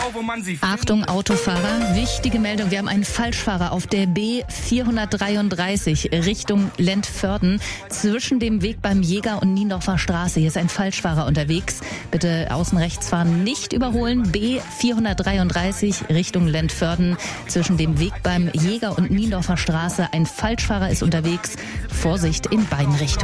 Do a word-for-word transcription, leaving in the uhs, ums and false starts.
wo man sie Achtung, Autofahrer, wichtige Meldung. Wir haben einen Falschfahrer auf der B vierhundertdreiunddreißig Richtung Lentförden zwischen dem Weg beim Jäger und Niendorfer Straße. Hier ist ein Falschfahrer unterwegs. Bitte außen rechts fahren, nicht überholen. B vierhundertdreiunddreißig Richtung Lentförden zwischen dem Weg beim Jäger und Niendorfer Straße. Ein Falschfahrer ist unterwegs. Vorsicht in beiden Richtungen.